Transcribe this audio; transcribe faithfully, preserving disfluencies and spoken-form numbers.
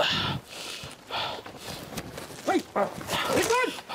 เฮ้ยไอ้ต้น